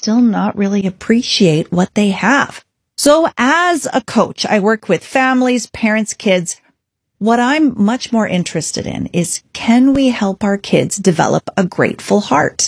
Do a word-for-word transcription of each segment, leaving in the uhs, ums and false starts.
still not really appreciate what they have. So as a coach, I work with families, parents, kids. What I'm much more interested in is, can we help our kids develop a grateful heart?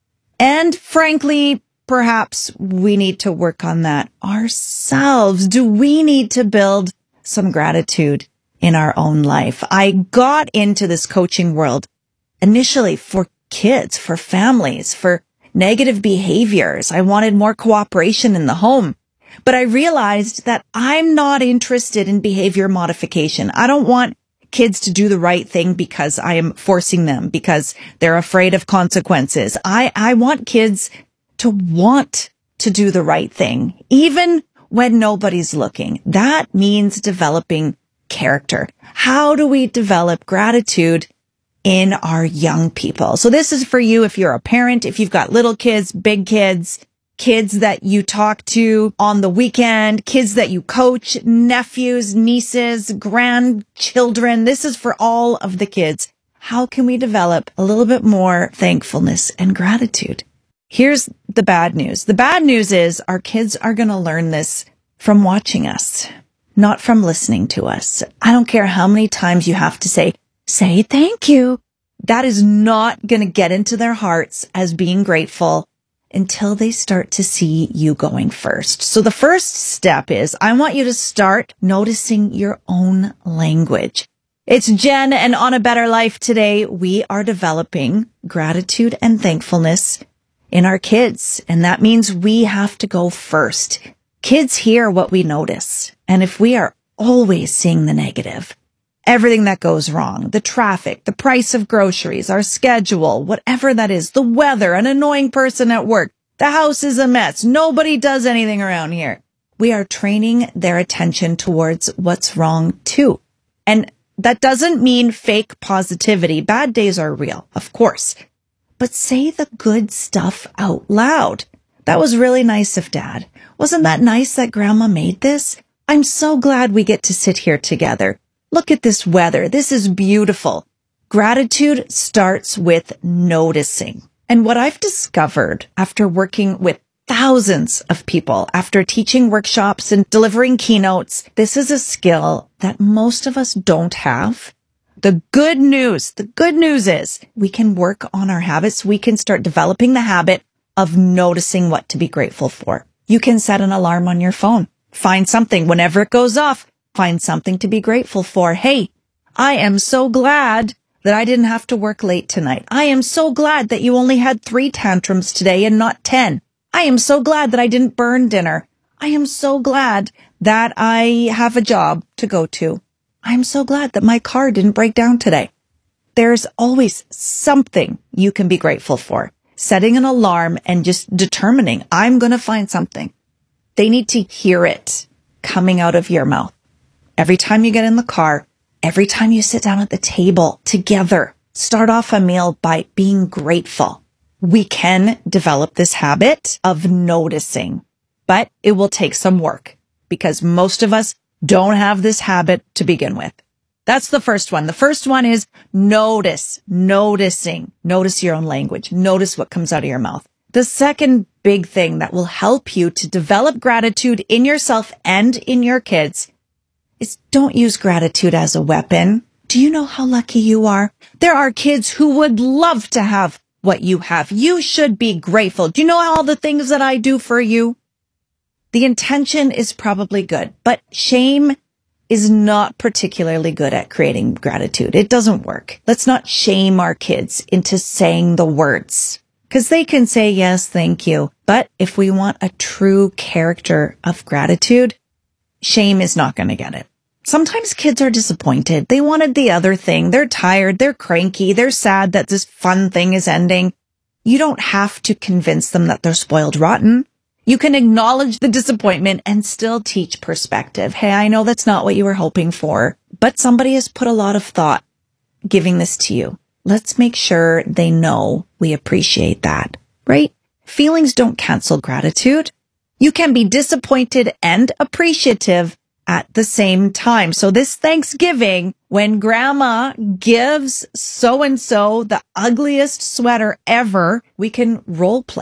And frankly, perhaps we need to work on that ourselves. Do we need to build some gratitude in our own life? I got into this coaching world initially for kids, for families, for negative behaviors. I wanted more cooperation in the home. But I realized that I'm not interested in behavior modification. I don't want kids to do the right thing because I am forcing them, because they're afraid of consequences. I, I want kids to want to do the right thing, even when nobody's looking. That means developing character. How do we develop gratitude in our young people? So this is for you if you're a parent, if you've got little kids, big kids, kids that you talk to on the weekend, kids that you coach, nephews, nieces, grandchildren. This is for all of the kids. How can we develop a little bit more thankfulness and gratitude? Here's the bad news. The bad news is our kids are going to learn this from watching us, not from listening to us. I don't care how many times you have to say, say thank you. That is not going to get into their hearts as being grateful until they start to see you going first. So the first step is, I want you to start noticing your own language. It's Jen, and on A Better Life today, we are developing gratitude and thankfulness in our kids. And that means we have to go first. Kids hear what we notice. And if we are always seeing the negative, everything that goes wrong, the traffic, the price of groceries, our schedule, whatever that is, the weather, an annoying person at work, the house is a mess, nobody does anything around here. We are training their attention towards what's wrong too. And that doesn't mean fake positivity. Bad days are real, of course. But say the good stuff out loud. That was really nice of Dad. Wasn't that nice that Grandma made this? I'm so glad we get to sit here together. Look at this weather. This is beautiful. Gratitude starts with noticing. And what I've discovered after working with thousands of people, after teaching workshops and delivering keynotes, this is a skill that most of us don't have. The good news, the good news is we can work on our habits. We can start developing the habit of noticing what to be grateful for. You can set an alarm on your phone. Find something whenever it goes off. Find something to be grateful for. Hey, I am so glad that I didn't have to work late tonight. I am so glad that you only had three tantrums today and not ten. I am so glad that I didn't burn dinner. I am so glad that I have a job to go to. I am so glad that my car didn't break down today. There's always something you can be grateful for. Setting an alarm and just determining, I'm going to find something. They need to hear it coming out of your mouth. Every time you get in the car, every time you sit down at the table together, start off a meal by being grateful. We can develop this habit of noticing, but it will take some work because most of us don't have this habit to begin with. That's the first one. The first one is notice, noticing. Notice your own language. Notice what comes out of your mouth. The second big thing that will help you to develop gratitude in yourself and in your kids is don't use gratitude as a weapon. Do you know how lucky you are? There are kids who would love to have what you have. You should be grateful. Do you know all the things that I do for you? The intention is probably good, but shame is not particularly good at creating gratitude. It doesn't work. Let's not shame our kids into saying the words, because they can say, yes, thank you. But if we want a true character of gratitude, shame is not going to get it. Sometimes kids are disappointed. They wanted the other thing. They're tired. They're cranky. They're sad that this fun thing is ending. You don't have to convince them that they're spoiled rotten. You can acknowledge the disappointment and still teach perspective. Hey, I know that's not what you were hoping for, but somebody has put a lot of thought giving this to you. Let's make sure they know we appreciate that, right? Feelings don't cancel gratitude. You can be disappointed and appreciative at the same time. So this Thanksgiving, when Grandma gives so-and-so the ugliest sweater ever, we can role play.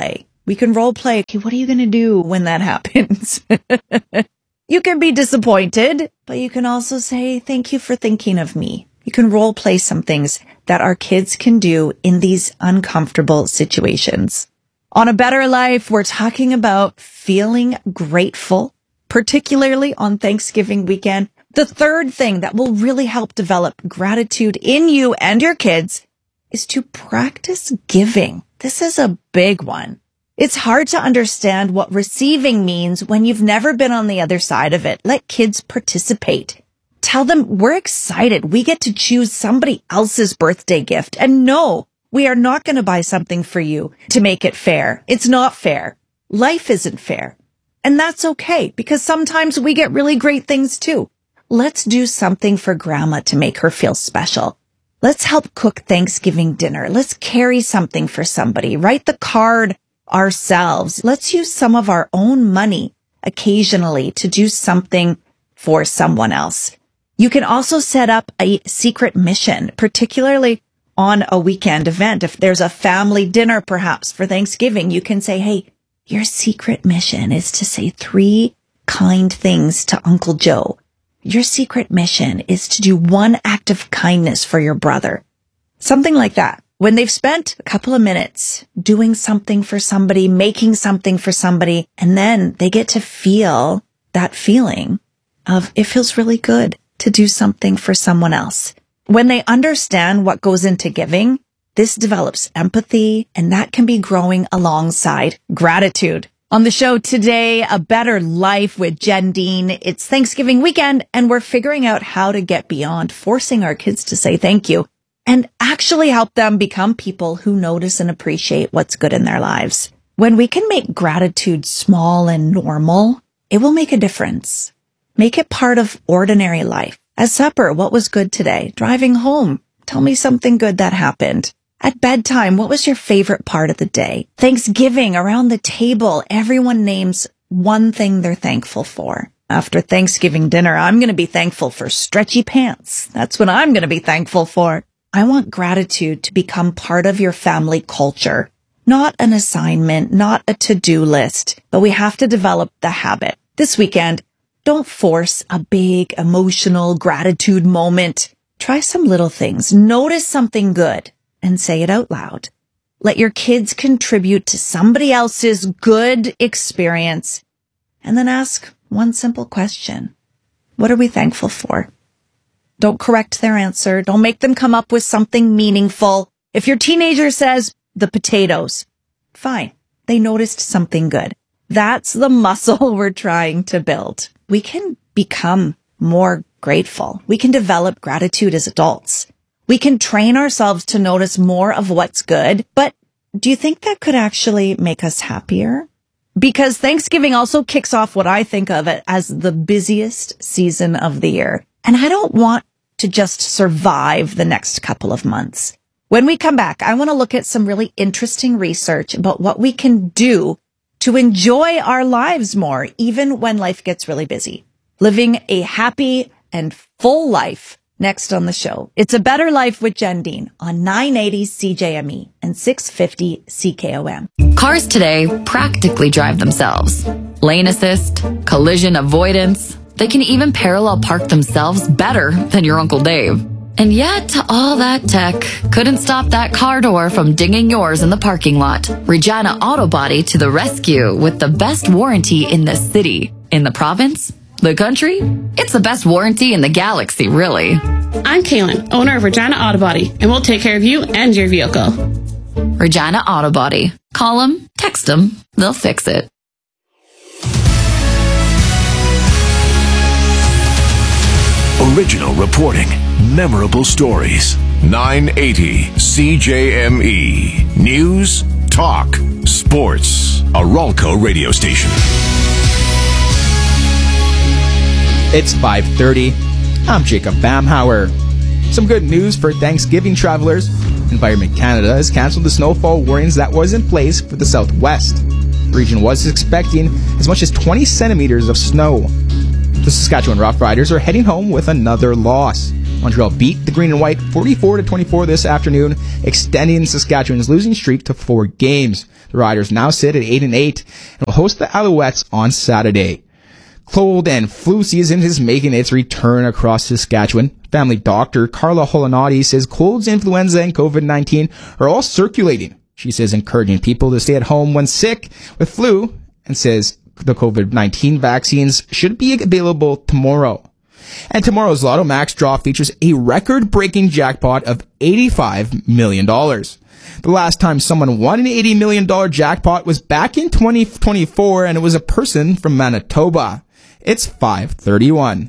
We can role play. Okay, what are you going to do when that happens? You can be disappointed, but you can also say, thank you for thinking of me. You can role play some things that our kids can do in these uncomfortable situations. On A Better Life, we're talking about feeling grateful, particularly on Thanksgiving weekend. The third thing that will really help develop gratitude in you and your kids is to practice giving. This is a big one. It's hard to understand what receiving means when you've never been on the other side of it. Let kids participate. Tell them we're excited. We get to choose somebody else's birthday gift. And no, we are not going to buy something for you to make it fair. It's not fair. Life isn't fair. And that's okay, because sometimes we get really great things too. Let's do something for grandma to make her feel special. Let's help cook Thanksgiving dinner. Let's carry something for somebody. Write the card ourselves. Let's use some of our own money occasionally to do something for someone else. You can also set up a secret mission, particularly on a weekend event. If there's a family dinner, perhaps for Thanksgiving, you can say, hey, your secret mission is to say three kind things to Uncle Joe. Your secret mission is to do one act of kindness for your brother. Something like that. When they've spent a couple of minutes doing something for somebody, making something for somebody, and then they get to feel that feeling of it feels really good to do something for someone else. When they understand what goes into giving, this develops empathy, and that can be growing alongside gratitude. On the show today, A Better Life with Jen Dean. It's Thanksgiving weekend, and we're figuring out how to get beyond forcing our kids to say thank you and actually help them become people who notice and appreciate what's good in their lives. When we can make gratitude small and normal, it will make a difference. Make it part of ordinary life. At supper, what was good today? Driving home, tell me something good that happened. At bedtime, what was your favorite part of the day? Thanksgiving, around the table, everyone names one thing they're thankful for. After Thanksgiving dinner, I'm going to be thankful for stretchy pants. That's what I'm going to be thankful for. I want gratitude to become part of your family culture, not an assignment, not a to-do list, but we have to develop the habit. This weekend, don't force a big emotional gratitude moment. Try some little things. Notice something good and say it out loud. Let your kids contribute to somebody else's good experience, and then ask one simple question. What are we thankful for? Don't correct their answer. Don't make them come up with something meaningful. If your teenager says the potatoes, fine. They noticed something good. That's the muscle we're trying to build. We can become more grateful. We can develop gratitude as adults. We can train ourselves to notice more of what's good. But do you think that could actually make us happier? Because Thanksgiving also kicks off what I think of it as the busiest season of the year. And I don't want to just survive the next couple of months. When we come back, I want to look at some really interesting research about what we can do to enjoy our lives more, even when life gets really busy. Living a happy and full life. Next on the show, it's A Better Life with Jen Dean on nine eighty C J M E and six fifty C K O M. Cars today practically drive themselves. Lane assist, collision avoidance. They can even parallel park themselves better than your Uncle Dave. And yet, all that tech couldn't stop that car door from dinging yours in the parking lot. Regina Auto Body to the rescue with the best warranty in the city. In the province? The country? It's the best warranty in the galaxy, really. I'm Kaylin, owner of Regina Auto Body, and we'll take care of you and your vehicle. Regina Auto Body. Call them, text them, they'll fix it. Original reporting, memorable stories. nine eighty C J M E. News, talk, sports. A Ralco radio station. It's five thirty. I'm Jacob Bamhauer. Some good news for Thanksgiving travelers. Environment Canada has canceled the snowfall warnings that was in place for the Southwest. The region was expecting as much as twenty centimeters of snow. The Saskatchewan Roughriders are heading home with another loss. Montreal beat the Green and White forty-four to twenty-four this afternoon, extending Saskatchewan's losing streak to four games. The Riders now sit at eight and eight and will host the Alouettes on Saturday. Cold and flu season is making its return across Saskatchewan. Family doctor Carla Holinati says colds, influenza, and COVID nineteen are all circulating. She says encouraging people to stay at home when sick with flu, and says the COVID nineteen vaccines should be available tomorrow. And tomorrow's Lotto Max draw features a record-breaking jackpot of eighty-five million dollars. The last time someone won an eighty million dollars jackpot was back in twenty twenty-four, and it was a person from Manitoba. It's five thirty-one.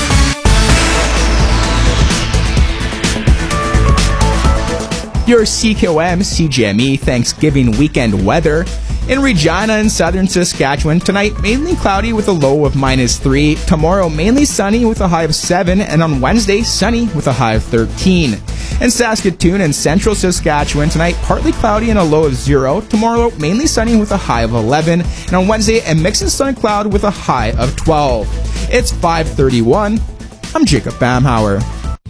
Your C K O M C J M E Thanksgiving weekend weather. In Regina and southern Saskatchewan, tonight mainly cloudy with a low of minus three. Tomorrow mainly sunny with a high of seven. And on Wednesday, sunny with a high of thirteen. In Saskatoon and central Saskatchewan, tonight partly cloudy and a low of zero. Tomorrow mainly sunny with a high of eleven. And on Wednesday, a mix of sun and cloud with a high of twelve. It's five thirty-one. I'm Jacob Bamhauer.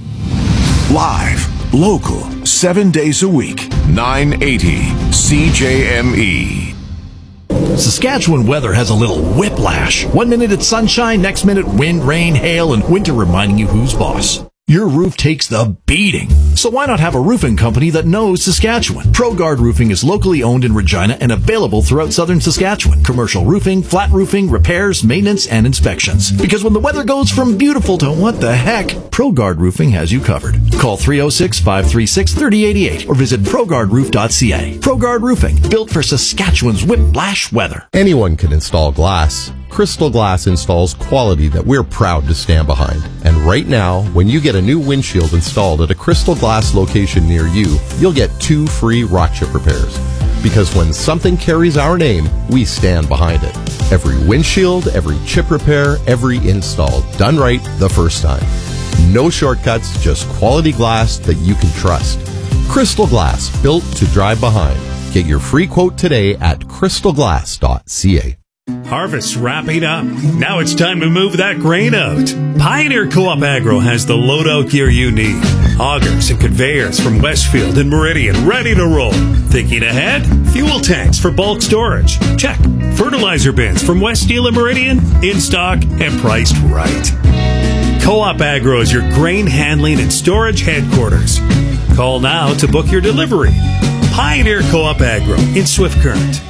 Live, local, seven days a week, nine eighty C J M E. Saskatchewan weather has a little whiplash. One minute it's sunshine, next minute wind, rain, hail, and winter reminding you who's boss. Your roof takes the beating. So why not have a roofing company that knows Saskatchewan? ProGuard Roofing is locally owned in Regina and available throughout southern Saskatchewan. Commercial roofing, flat roofing, repairs, maintenance, and inspections. Because when the weather goes from beautiful to what the heck, ProGuard Roofing has you covered. Call three oh six, five three six, three oh eight eight or visit ProGuard Roof dot C A. ProGuard Roofing, built for Saskatchewan's whiplash weather. Anyone can install glass. Crystal Glass installs quality that we're proud to stand behind. And right now, when you get a new windshield installed at a Crystal Glass location near you, you'll get two free rock chip repairs. Because when something carries our name, we stand behind it. Every windshield, every chip repair, every install, done right the first time. No shortcuts, just quality glass that you can trust. Crystal Glass, built to drive behind. Get your free quote today at crystal glass dot C A. Harvest's wrapping up. Now it's time to move that grain out. Pioneer Co-op Agro has the loadout gear you need. Augers and conveyors from Westfield and Meridian ready to roll. Thinking ahead? Fuel tanks for bulk storage. Check. Fertilizer bins from West Steel and Meridian in stock and priced right. Co-op Agro is your grain handling and storage headquarters. Call now to book your delivery. Pioneer Co-op Agro in Swift Current.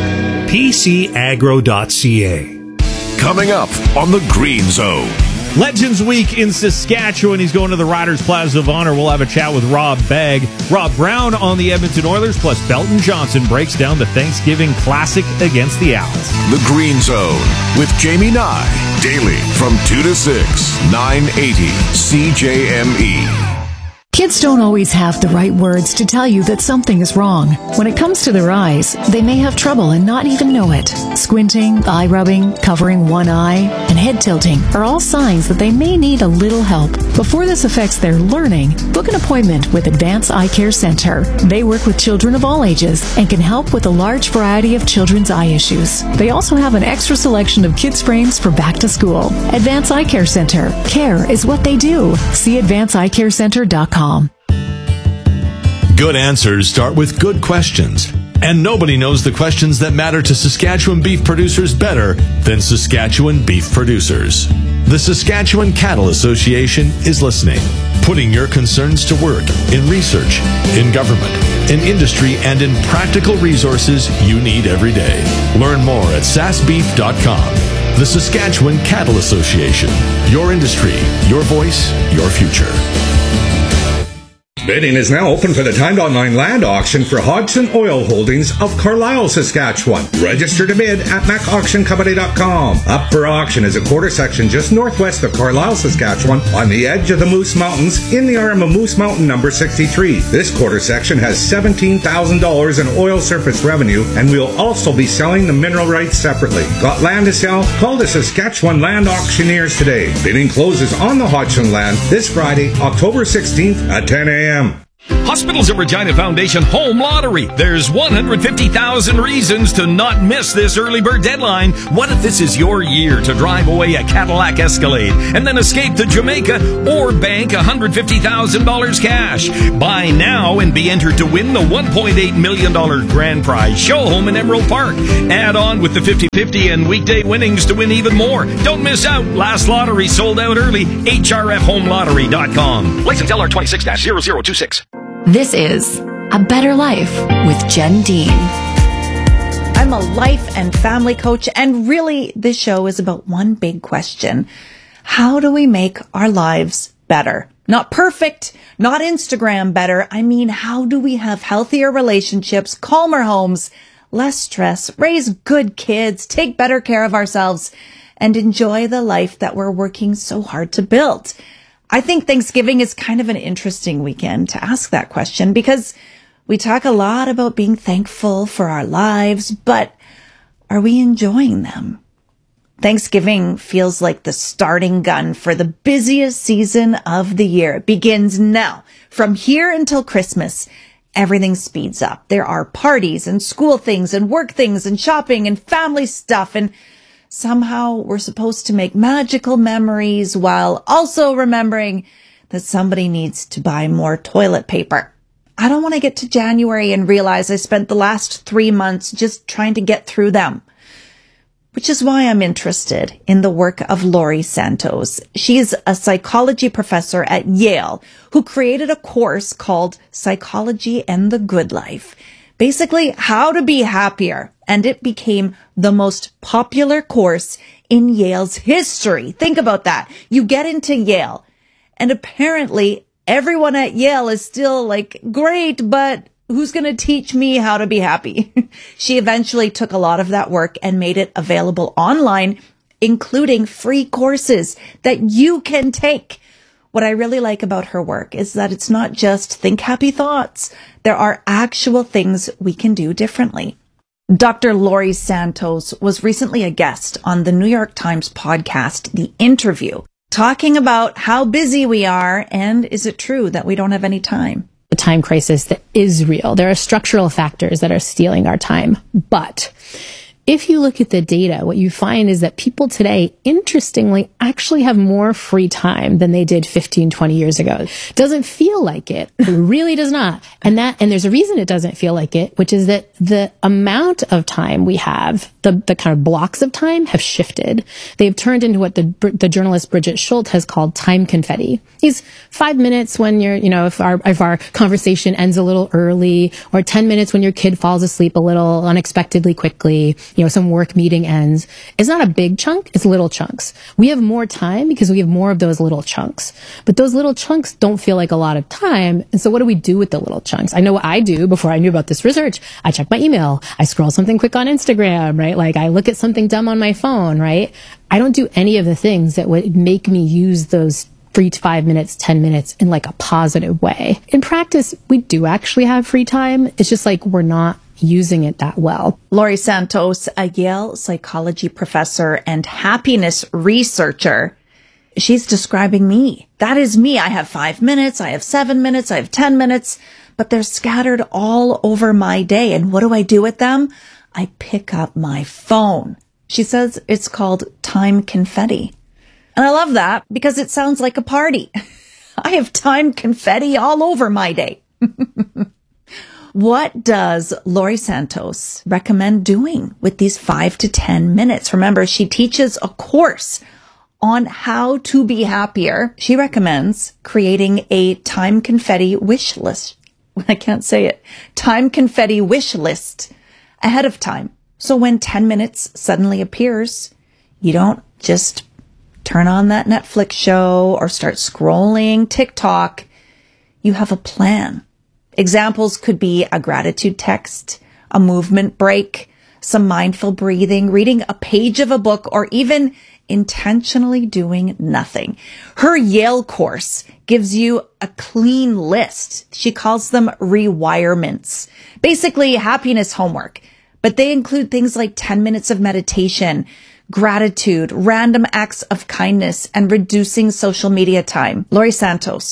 P C agro dot C A. Coming up on the Green Zone. Legends Week in Saskatchewan. He's going to the Riders Plaza of Honor. We'll have a chat with Rob Begg. Rob Brown on the Edmonton Oilers, plus Belton Johnson breaks down the Thanksgiving Classic against the Owls. The Green Zone with Jamie Nye. Daily from two to six, nine eighty C J M E. Kids don't always have the right words to tell you that something is wrong. When it comes to their eyes, they may have trouble and not even know it. Squinting, eye rubbing, covering one eye, and head tilting are all signs that they may need a little help. Before this affects their learning, book an appointment with Advance Eye Care Center. They work with children of all ages and can help with a large variety of children's eye issues. They also have an extra selection of kids' frames for back to school. Advance Eye Care Center. Care is what they do. See advance eye care center dot com. Good answers start with good questions. And nobody knows the questions that matter to Saskatchewan beef producers better than Saskatchewan beef producers. The Saskatchewan Cattle Association is listening, putting your concerns to work in research, in government, in industry, and in practical resources you need every day. Learn more at sass beef dot com. The Saskatchewan Cattle Association. Your industry, your voice, your future. Bidding is now open for the timed online land auction for Hodgson Oil Holdings of Carlisle, Saskatchewan. Register to bid at mac auction company dot com. Up for auction is a quarter section just northwest of Carlisle, Saskatchewan, on the edge of the Moose Mountains in the arm of Moose Mountain number sixty-three. This quarter section has seventeen thousand dollars in oil surface revenue, and we'll also be selling the mineral rights separately. Got land to sell? Call the Saskatchewan Land Auctioneers today. Bidding closes on the Hodgson land this Friday, October sixteenth at ten a.m. Hospitals of Regina Foundation Home Lottery. There's one hundred fifty thousand reasons to not miss this early bird deadline. What if this is your year to drive away a Cadillac Escalade and then escape to Jamaica or bank one hundred fifty thousand dollars cash? Buy now and be entered to win the one point eight million dollars grand prize show home in Emerald Park. Add on with the fifty fifty and weekday winnings to win even more. Don't miss out. Last lottery sold out early. H R F home lottery dot com. License L R twenty-six dash zero zero two six. This is A Better Life with Jen Dean. I'm a life and family coach, and really this show is about one big question. How do we make our lives better? Not perfect, not Instagram better. I mean, how do we have healthier relationships, calmer homes, less stress, raise good kids, take better care of ourselves, and enjoy the life that we're working so hard to build? I think Thanksgiving is kind of an interesting weekend to ask that question because we talk a lot about being thankful for our lives, but are we enjoying them? Thanksgiving feels like the starting gun for the busiest season of the year. It begins now. From here until Christmas, everything speeds up. There are parties and school things and work things and shopping and family stuff, and somehow we're supposed to make magical memories while also remembering that somebody needs to buy more toilet paper. I don't want to get to January and realize I spent the last three months just trying to get through them. Which is why I'm interested in the work of Laurie Santos. She's a psychology professor at Yale who created a course called Psychology and the Good Life. Basically, how to be happier. And it became the most popular course in Yale's history. Think about that. You get into Yale, and apparently everyone at Yale is still like, great, but who's going to teach me how to be happy? She eventually took a lot of that work and made it available online, including free courses that you can take. What I really like about her work is that it's not just think happy thoughts. There are actual things we can do differently. Doctor Laurie Santos was recently a guest on the New York Times podcast, The Interview, talking about how busy we are and is it true that we don't have any time? The time crisis that is real. There are structural factors that are stealing our time. But if you look at the data, what you find is that people today, interestingly, actually have more free time than they did fifteen, twenty years ago. Doesn't feel like it. It really does not. And that, and there's a reason it doesn't feel like it, which is that the amount of time we have, the, the kind of blocks of time have shifted. They've turned into what the, the journalist Bridget Schultz has called time confetti. These five minutes when you're, you know, if our, if our conversation ends a little early, or ten minutes when your kid falls asleep a little unexpectedly quickly, you know, some work meeting ends. It's not a big chunk, it's little chunks. We have more time because we have more of those little chunks. But those little chunks don't feel like a lot of time. And so what do we do with the little chunks? I know what I do before I knew about this research. I check my email. I scroll something quick on Instagram, right? Like I look at something dumb on my phone, right? I don't do any of the things that would make me use those free five minutes, ten minutes in like a positive way. In practice, we do actually have free time. It's just like we're not using it that well. Laurie Santos, a Yale psychology professor and happiness researcher. She's describing me. That is me. I have five minutes. I have seven minutes. I have ten minutes, but they're scattered all over my day. And what do I do with them? I pick up my phone. She says it's called time confetti. And I love that because it sounds like a party. I have time confetti all over my day. What does Laurie Santos recommend doing with these five to ten minutes? Remember, she teaches a course on how to be happier. She recommends creating a time confetti wish list. I can't say it. Time confetti wish list ahead of time. So when ten minutes suddenly appears, you don't just turn on that Netflix show or start scrolling TikTok. You have a plan. Examples could be a gratitude text, a movement break, some mindful breathing, reading a page of a book, or even intentionally doing nothing. Her Yale course gives you a clean list. She calls them rewirements. Basically, happiness homework. But they include things like ten minutes of meditation, gratitude, random acts of kindness, and reducing social media time. Laurie Santos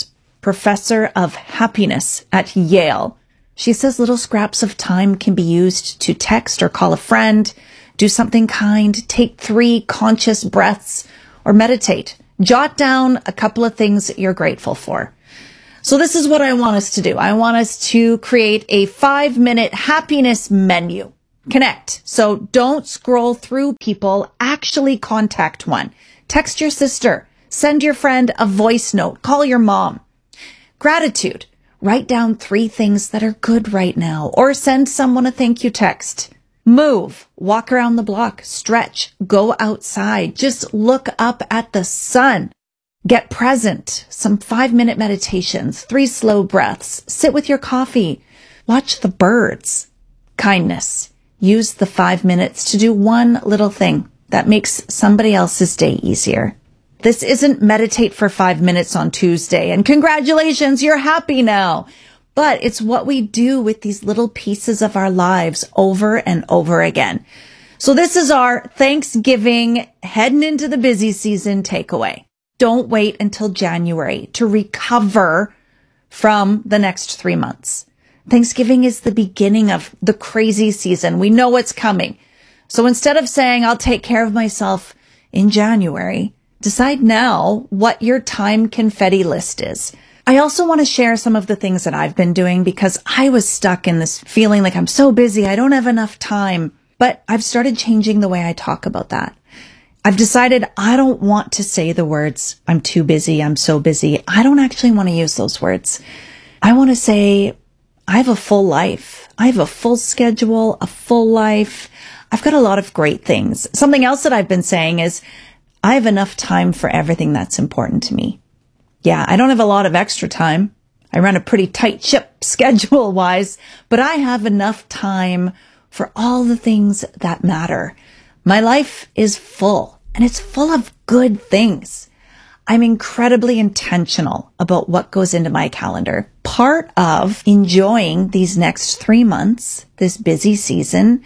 professor of happiness at Yale. She says little scraps of time can be used to text or call a friend, do something kind, take three conscious breaths, or meditate. Jot down a couple of things that you're grateful for. So this is what I want us to do. I want us to create a five-minute happiness menu. Connect. So don't scroll through people. Actually contact one. Text your sister. Send your friend a voice note. Call your mom. Gratitude. Write down three things that are good right now, or send someone a thank you text. Move. Walk around the block. Stretch. Go outside. Just look up at the sun. Get present. Some five-minute meditations. Three slow breaths. Sit with your coffee. Watch the birds. Kindness. Use the five minutes to do one little thing that makes somebody else's day easier. This isn't meditate for five minutes on Tuesday and congratulations, you're happy now. But it's what we do with these little pieces of our lives over and over again. So this is our Thanksgiving heading into the busy season takeaway. Don't wait until January to recover from the next three months. Thanksgiving is the beginning of the crazy season. We know what's coming. So instead of saying, I'll take care of myself in January, decide now what your time confetti list is. I also want to share some of the things that I've been doing because I was stuck in this feeling like I'm so busy, I don't have enough time. But I've started changing the way I talk about that. I've decided I don't want to say the words, I'm too busy, I'm so busy. I don't actually want to use those words. I want to say, I have a full life. I have a full schedule, a full life. I've got a lot of great things. Something else that I've been saying is I have enough time for everything that's important to me. Yeah, I don't have a lot of extra time. I run a pretty tight ship schedule wise, but I have enough time for all the things that matter. My life is full and it's full of good things. I'm incredibly intentional about what goes into my calendar. Part of enjoying these next three months, this busy season,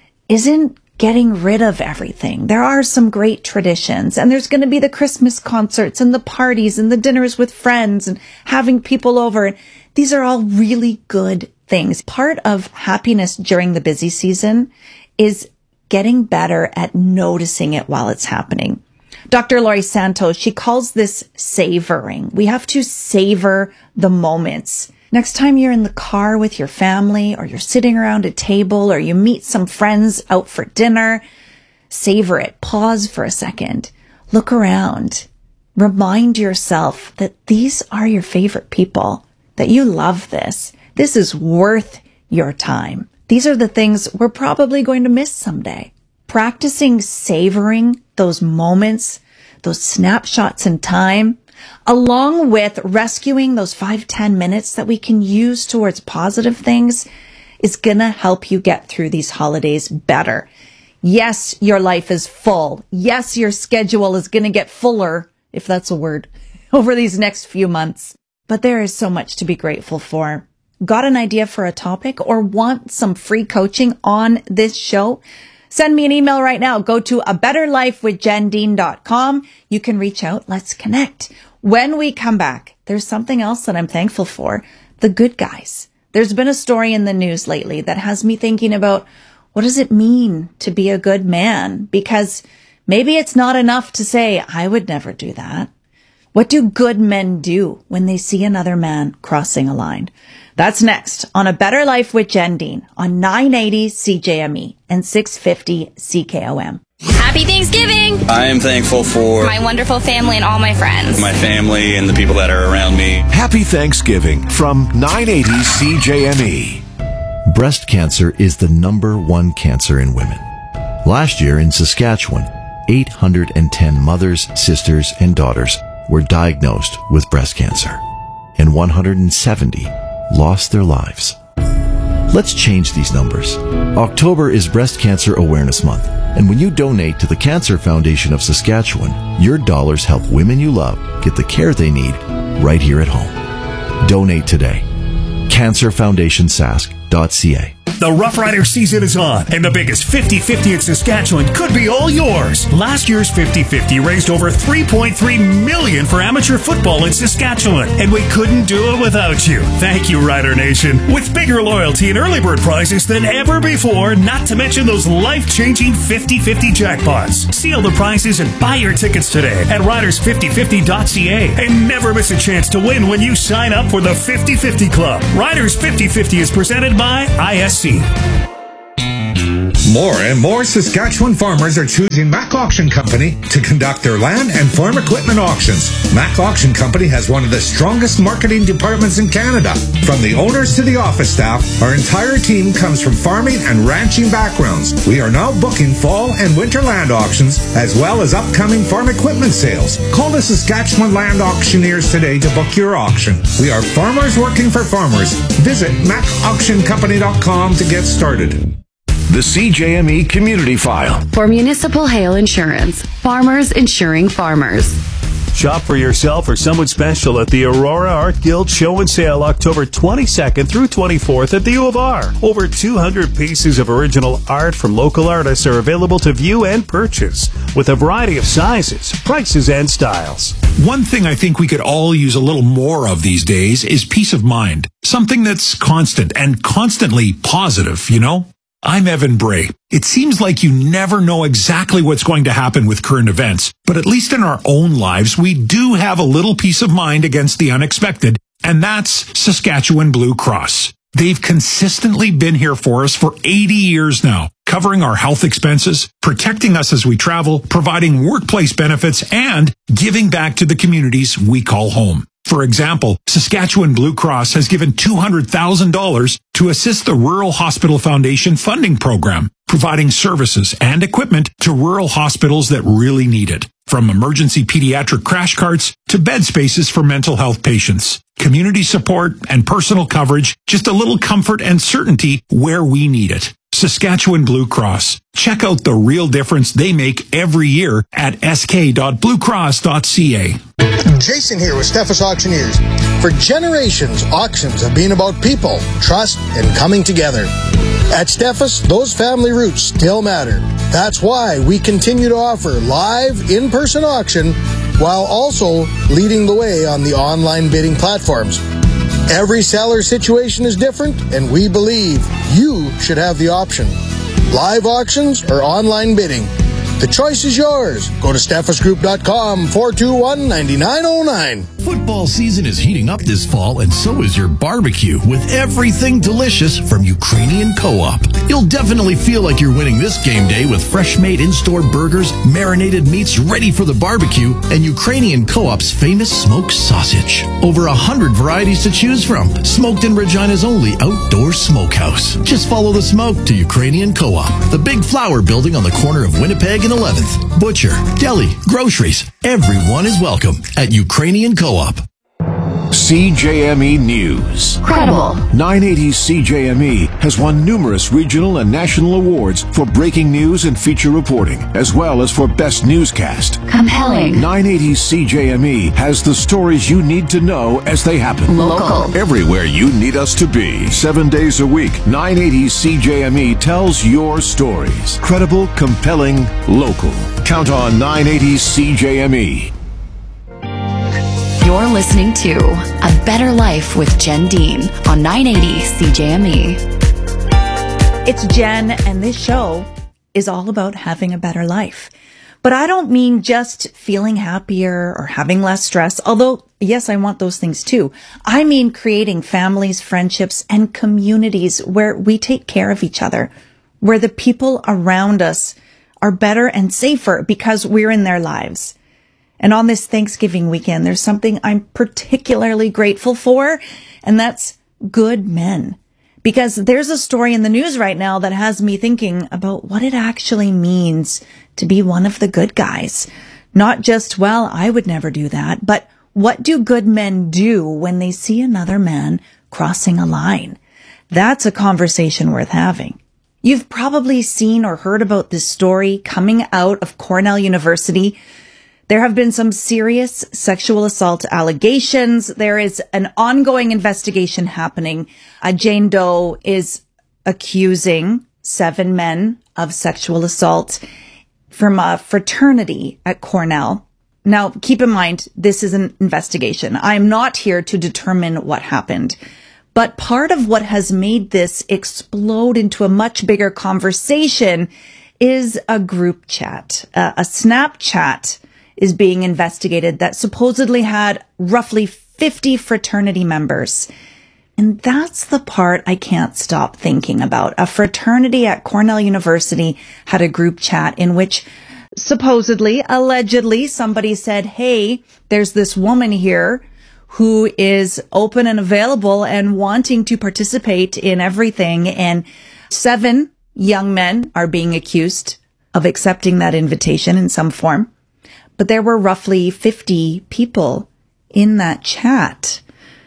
isn't getting rid of everything. There are some great traditions, and there's going to be the Christmas concerts and the parties and the dinners with friends and having people over. These are all really good things. Part of happiness during the busy season is getting better at noticing it while it's happening. Doctor Laurie Santos, she calls this savoring. We have to savor the moments. Next time you're in the car with your family or you're sitting around a table or you meet some friends out for dinner, savor it. Pause for a second. Look around. Remind yourself that these are your favorite people, that you love this. This is worth your time. These are the things we're probably going to miss someday. Practicing savoring those moments, those snapshots in time, along with rescuing those five, ten minutes that we can use towards positive things, is going to help you get through these holidays better. Yes, your life is full. Yes, your schedule is going to get fuller, if that's a word, over these next few months. But there is so much to be grateful for. Got an idea for a topic or want some free coaching on this show? Send me an email right now. Go to a better life with jen dean dot com. You can reach out. Let's connect. When we come back, there's something else that I'm thankful for. The good guys. There's been a story in the news lately that has me thinking about what does it mean to be a good man? Because maybe it's not enough to say, I would never do that. What do good men do when they see another man crossing a line? That's next on A Better Life with Jen Dean on nine eighty C J M E and six fifty C K O M. Happy Thanksgiving! I am thankful for my wonderful family and all my friends. My family and the people that are around me. Happy Thanksgiving from nine eighty C J M E. Breast cancer is the number one cancer in women. Last year in Saskatchewan, eight hundred ten mothers, sisters, and daughters were diagnosed with breast cancer, and one hundred seventy lost their lives. Let's change these numbers. October is Breast Cancer Awareness Month, and when you donate to the Cancer Foundation of Saskatchewan, your dollars help women you love get the care they need right here at home. Donate today. cancer foundation sask dot c a. The Rough Rider season is on, and the biggest fifty-fifty in Saskatchewan could be all yours. Last year's fifty-fifty raised over three point three million dollars for amateur football in Saskatchewan, and we couldn't do it without you. Thank you, Rider Nation. With bigger loyalty and early bird prizes than ever before, not to mention those life-changing fifty-fifty jackpots. Seal the prizes and buy your tickets today at riders fifty fifty dot c a, and never miss a chance to win when you sign up for the fifty-fifty Club. Riders fifty fifty is presented by I S C. More and more Saskatchewan farmers are choosing Mac Auction Company to conduct their land and farm equipment auctions. Mac Auction Company has one of the strongest marketing departments in Canada. From the owners to the office staff, our entire team comes from farming and ranching backgrounds. We are now booking fall and winter land auctions, as well as upcoming farm equipment sales. Call the Saskatchewan Land Auctioneers today to book your auction. We are farmers working for farmers. Visit mac auction company dot com to get started. The C J M E Community File. For municipal hail insurance, farmers insuring farmers. Shop for yourself or someone special at the Aurora Art Guild Show and Sale October twenty-second through twenty-fourth at the U of R. Over two hundred pieces of original art from local artists are available to view and purchase, with a variety of sizes, prices, and styles. One thing I think we could all use a little more of these days is peace of mind. Something that's constant and constantly positive, you know? I'm Evan Bray. It seems like you never know exactly what's going to happen with current events, but at least in our own lives, we do have a little peace of mind against the unexpected, and that's Saskatchewan Blue Cross. They've consistently been here for us for eighty years now, covering our health expenses, protecting us as we travel, providing workplace benefits, and giving back to the communities we call home. For example, Saskatchewan Blue Cross has given two hundred thousand dollars to assist the Rural Hospital Foundation funding program, providing services and equipment to rural hospitals that really need it. From emergency pediatric crash carts to bed spaces for mental health patients, community support and personal coverage, just a little comfort and certainty where we need it. Saskatchewan Blue Cross. Check out the real difference they make every year at s k dot blue cross dot c a. Jason here with Steffes Auctioneers. For generations, auctions have been about people, trust, and coming together. At Steffes, those family roots still matter. That's why we continue to offer live, in-person auction while also leading the way on the online bidding platforms. Every seller situation is different, and we believe you should have the option. Live auctions or online bidding. The choice is yours. Go to steffes group dot com, four two one, nine nine zero nine. Football season is heating up this fall, and so is your barbecue, with everything delicious from Ukrainian Co-op. You'll definitely feel like you're winning this game day with fresh-made in-store burgers, marinated meats ready for the barbecue, and Ukrainian Co-op's famous smoked sausage. Over a hundred varieties to choose from, smoked in Regina's only outdoor smokehouse. Just follow the smoke to Ukrainian Co-op, the big flower building on the corner of Winnipeg and eleventh. Butcher, deli, groceries, everyone is welcome at Ukrainian Co-op. C J M E News. Credible. nine eighty C J M E has won numerous regional and national awards for breaking news and feature reporting, as well as for best newscast. Compelling. nine eighty C J M E has the stories you need to know as they happen. Local. Everywhere you need us to be. Seven days a week, nine eighty C J M E tells your stories. Credible, compelling, local. Count on nine eighty C J M E. You're listening to A Better Life with Jen Dean on nine eighty C J M E. It's Jen, and this show is all about having a better life. But I don't mean just feeling happier or having less stress, although, yes, I want those things too. I mean creating families, friendships, and communities where we take care of each other, where the people around us are better and safer because we're in their lives. And on this Thanksgiving weekend, there's something I'm particularly grateful for, and that's good men. Because there's a story in the news right now that has me thinking about what it actually means to be one of the good guys. Not just, well, I would never do that, but what do good men do when they see another man crossing a line? That's a conversation worth having. You've probably seen or heard about this story coming out of Cornell University. There have been some serious sexual assault allegations. There is an ongoing investigation happening. Uh, Jane Doe is accusing seven men of sexual assault from a fraternity at Cornell. Now, keep in mind, this is an investigation. I'm not here to determine what happened. But part of what has made this explode into a much bigger conversation is a group chat. Uh, a Snapchat is being investigated that supposedly had roughly fifty fraternity members. And that's the part I can't stop thinking about. A fraternity at Cornell University had a group chat in which supposedly, allegedly, somebody said, hey, there's this woman here who is open and available and wanting to participate in everything. And seven young men are being accused of accepting that invitation in some form. But there were roughly fifty people in that chat.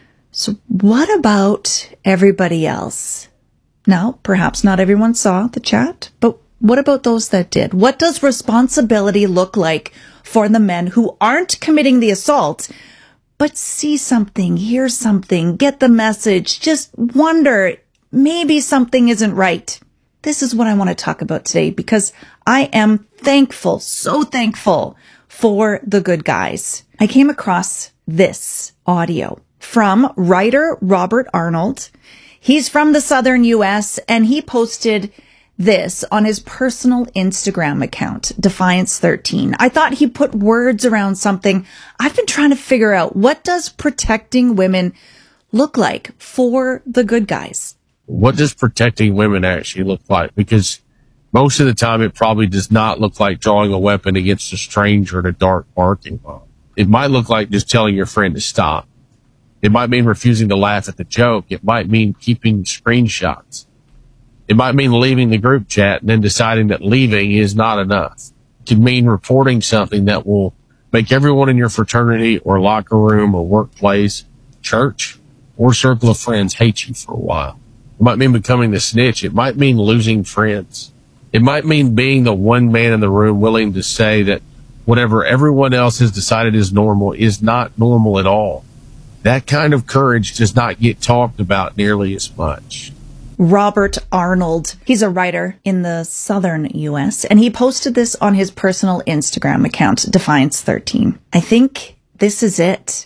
So what about everybody else? Now, perhaps not everyone saw the chat, but what about those that did? What does responsibility look like for the men who aren't committing the assault, but see something, hear something, get the message, just wonder, maybe something isn't right? This is what I want to talk about today because I am thankful, so thankful for the good guys. I came across this audio from writer Robert Arnold. He's from the southern U S and he posted this on his personal Instagram account, Defiance thirteen. I thought he put words around something I've been trying to figure out. What does protecting women look like for the good guys? What does protecting women actually look like? Because most of the time it probably does not look like drawing a weapon against a stranger in a dark parking lot. It might look like just telling your friend to stop. It might mean refusing to laugh at the joke. It might mean keeping screenshots. It might mean leaving the group chat and then deciding that leaving is not enough. It could mean reporting something that will make everyone in your fraternity or locker room or workplace, church, or circle of friends hate you for a while. It might mean becoming the snitch. It might mean losing friends. It might mean being the one man in the room willing to say that whatever everyone else has decided is normal is not normal at all. That kind of courage does not get talked about nearly as much. Robert Arnold. He's a writer in the southern U S, and he posted this on his personal Instagram account, Defiance thirteen. I think this is it.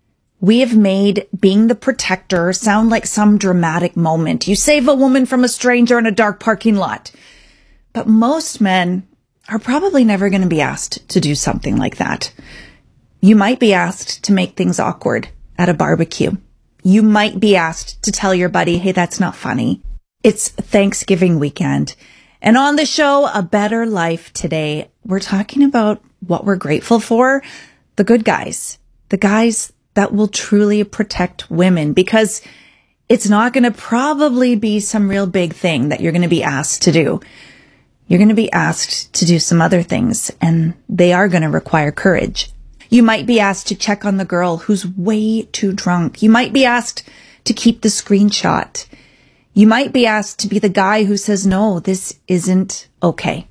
We have made being the protector sound like some dramatic moment. You save a woman from a stranger in a dark parking lot. But most men are probably never going to be asked to do something like that. You might be asked to make things awkward at a barbecue. You might be asked to tell your buddy, hey, that's not funny. It's Thanksgiving weekend. And on the show, A Better Life today, we're talking about what we're grateful for, the good guys, the guys that will truly protect women, because it's not going to probably be some real big thing that you're going to be asked to do. You're going to be asked to do some other things, and they are going to require courage. You might be asked to check on the girl who's way too drunk. You might be asked to keep the screenshot. You might be asked to be the guy who says, no, this isn't okay.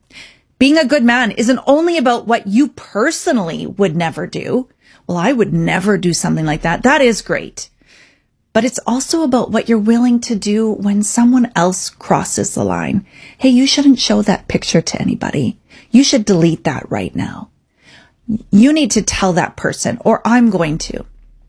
Being a good man isn't only about what you personally would never do. Well, I would never do something like that. That is great. But it's also about what you're willing to do when someone else crosses the line. Hey, you shouldn't show that picture to anybody. You should delete that right now. You need to tell that person, or I'm going to.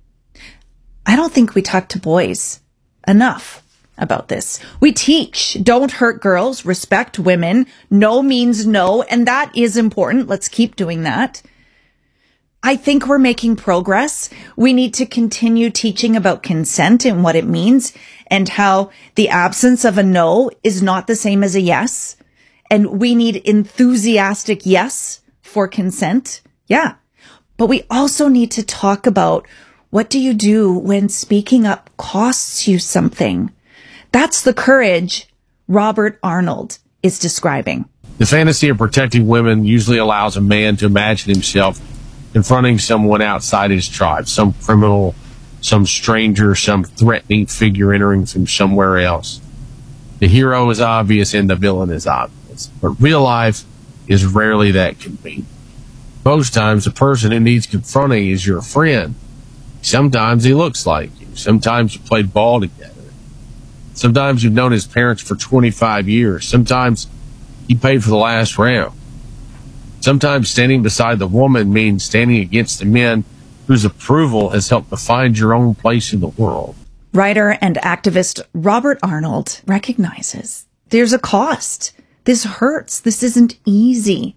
I don't think we talk to boys enough about this. We teach, don't hurt girls, respect women, no means no, and that is important. Let's keep doing that. I think we're making progress. We need to continue teaching about consent and what it means, and how the absence of a no is not the same as a yes. And we need enthusiastic yes for consent. Yeah. But we also need to talk about, what do you do when speaking up costs you something? That's the courage Robert Arnold is describing. The fantasy of protecting women usually allows a man to imagine himself confronting someone outside his tribe, some criminal, some stranger, some threatening figure entering from somewhere else. The hero is obvious and the villain is obvious, but real life is rarely that convenient. Most times the person who needs confronting is your friend. Sometimes he looks like you. Sometimes you played ball together. Sometimes you've known his parents for twenty-five years. Sometimes he paid for the last round. Sometimes standing beside the woman means standing against the men whose approval has helped define your own place in the world. Writer and activist Robert Arnold recognizes there's a cost. This hurts. This isn't easy.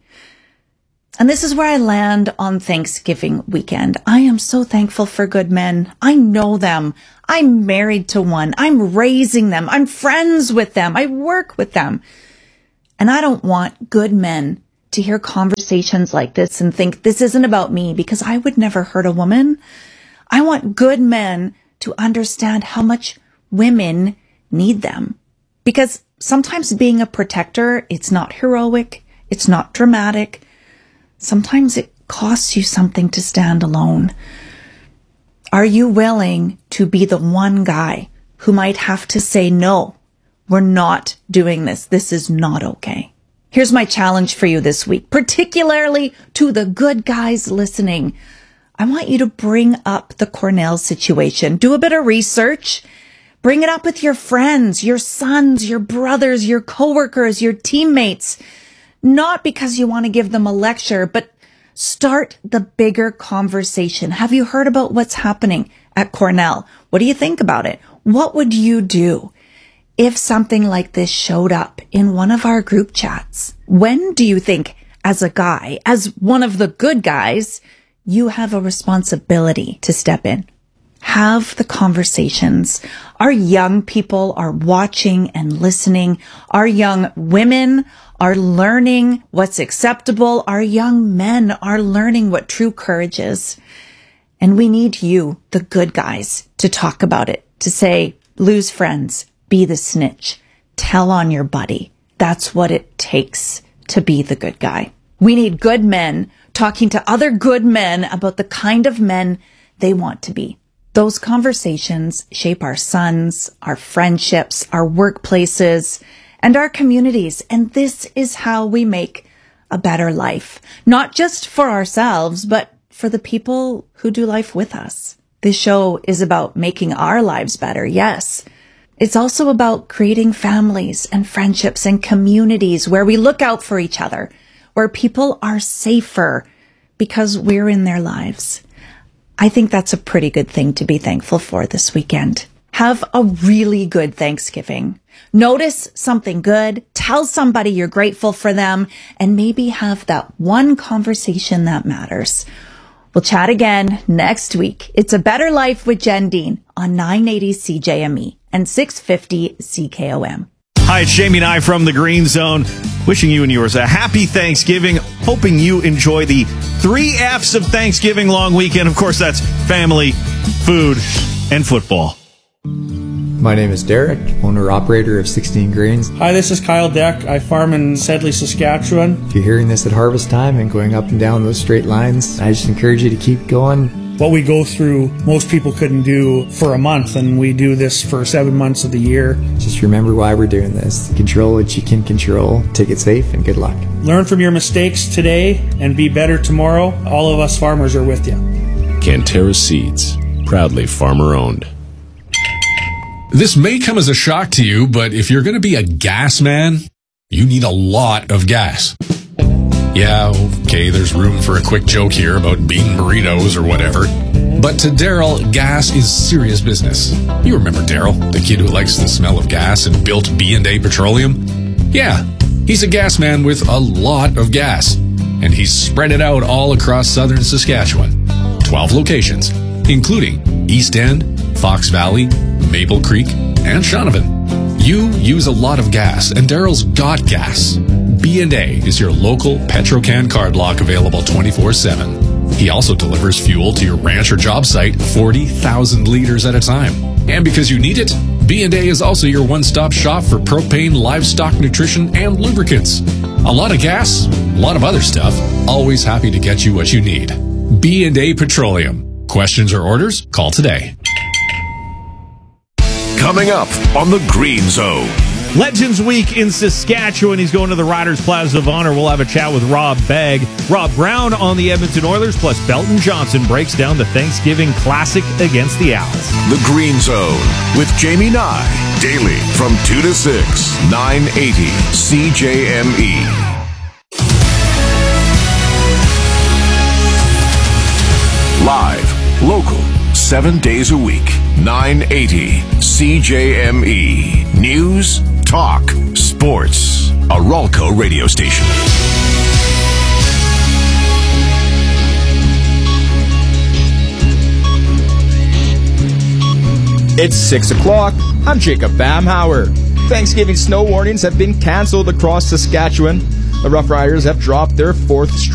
And this is where I land on Thanksgiving weekend. I am so thankful for good men. I know them. I'm married to one. I'm raising them. I'm friends with them. I work with them. And I don't want good men to hear conversations like this and think this isn't about me, because I would never hurt a woman. I want good men to understand how much women need them. Because sometimes being a protector, it's not heroic. It's not dramatic. Sometimes it costs you something to stand alone. Are you willing to be the one guy who might have to say, no, we're not doing this. This is not okay. Here's my challenge for you this week, particularly to the good guys listening. I want you to bring up the Cornell situation. Do a bit of research. Bring it up with your friends, your sons, your brothers, your coworkers, your teammates. Not because you want to give them a lecture, but start the bigger conversation. Have you heard about what's happening at Cornell? What do you think about it? What would you do if something like this showed up in one of our group chats? When do you think, as a guy, as one of the good guys, you have a responsibility to step in? Have the conversations. Our young people are watching and listening. Our young women are learning what's acceptable. Our young men are learning what true courage is. And we need you, the good guys, to talk about it, to say, lose friends, be the snitch, tell on your buddy. That's what it takes to be the good guy. We need good men talking to other good men about the kind of men they want to be. Those conversations shape our sons, our friendships, our workplaces, and our communities. And this is how we make a better life, not just for ourselves, but for the people who do life with us. This show is about making our lives better, yes. It's also about creating families and friendships and communities where we look out for each other, where people are safer because we're in their lives. I think that's a pretty good thing to be thankful for this weekend. Have a really good Thanksgiving. Notice something good, tell somebody you're grateful for them, and maybe have that one conversation that matters. We'll chat again next week. It's A Better Life with Jen Dean on nine eighty C J M E and six fifty C K O M. Hi, it's Jamie and I from the Green Zone. Wishing you and yours a happy Thanksgiving. Hoping you enjoy the three F's of Thanksgiving long weekend. Of course, that's family, food, and football. My name is Derek, owner-operator of sixteen Grains. Hi, this is Kyle Deck. I farm in Sedley, Saskatchewan. If you're hearing this at harvest time and going up and down those straight lines, I just encourage you to keep going. What we go through, most people couldn't do for a month, and we do this for seven months of the year. Just remember why we're doing this. Control what you can control. Take it safe, and good luck. Learn from your mistakes today and be better tomorrow. All of us farmers are with you. Canterra Seeds, proudly farmer-owned. This may come as a shock to you, but if you're going to be a gas man, you need a lot of gas. Yeah, okay, there's room for a quick joke here about bean burritos or whatever. But to Daryl, gas is serious business. You remember Daryl, the kid who likes the smell of gas and built B and A Petroleum? Yeah, he's a gas man with a lot of gas. And he's spread it out all across southern Saskatchewan. twelve locations, including East End, Fox Valley, Maple Creek, and Shaunavon. You use a lot of gas, and Daryl's got gas. B and A is your local Petrocan card lock, available twenty-four seven. He also delivers fuel to your ranch or job site, forty thousand liters at a time. And because you need it, B and A is also your one-stop shop for propane, livestock nutrition, and lubricants. A lot of gas, a lot of other stuff, always happy to get you what you need. B and A Petroleum. Questions or orders? Call today. Coming up on the Green Zone, Legends Week in Saskatchewan. He's going to the Riders Plaza of Honor. We'll have a chat with Rob Begg. Rob Brown on the Edmonton Oilers, plus Belton Johnson breaks down the Thanksgiving Classic against the Owls. The Green Zone with Jamie Nye. Daily from two to six, nine eighty C J M E. Live, local, seven days a week, nine eighty C J M E. News, talk, sports. A Ralco radio station. It's six o'clock. I'm Jacob Bamhauer. Thanksgiving snow warnings have been canceled across Saskatchewan. The Rough Riders have dropped their fourth straight